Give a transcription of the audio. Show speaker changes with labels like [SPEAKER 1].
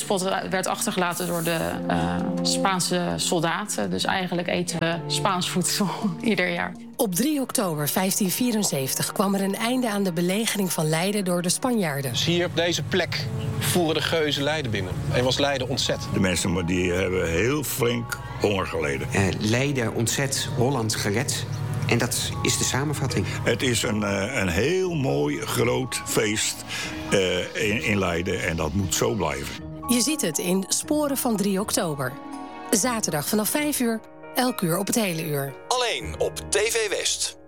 [SPEAKER 1] hutspot werd achtergelaten door de Spaanse soldaten. Dus eigenlijk eten we Spaans voedsel ieder jaar.
[SPEAKER 2] Op 3 oktober 1574 kwam er een einde aan de belegering van Leiden door de Spanjaarden.
[SPEAKER 3] Dus hier op deze plek voeren de geuzen Leiden binnen. En was Leiden ontzet.
[SPEAKER 4] De mensen die hebben heel flink honger geleden.
[SPEAKER 5] Leiden ontzet, Holland gered. En dat is de samenvatting.
[SPEAKER 4] Het is een heel mooi groot feest in Leiden en dat moet zo blijven.
[SPEAKER 2] Je ziet het in Sporen van 3 oktober. Zaterdag vanaf 5 uur, elk uur op het hele uur.
[SPEAKER 6] Alleen op TV West.